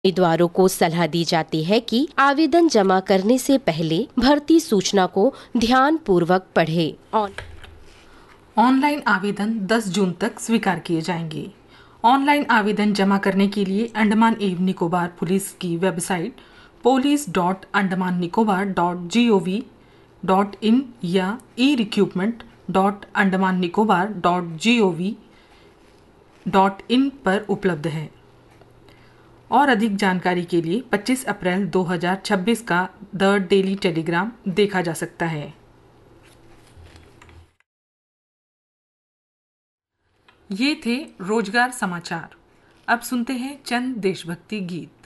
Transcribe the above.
उम्मीदवारों को सलाह दी जाती है कि आवेदन जमा करने से पहले भर्ती सूचना को ध्यान पूर्वक पढ़ें। ऑनलाइन आवेदन 10 जून तक स्वीकार किए जाएंगे। ऑनलाइन आवेदन जमा करने के लिए अंडमान एवं निकोबार पुलिस की वेबसाइट police.andamannicobar.gov.in या erecruitment.andamannicobar.gov.in पर उपलब्ध है। और अधिक जानकारी के लिए 25 अप्रैल 2026 का द डेली टेलीग्राम देखा जा सकता है। ये थे रोजगार समाचार। अब सुनते हैं चंद देशभक्ति गीत।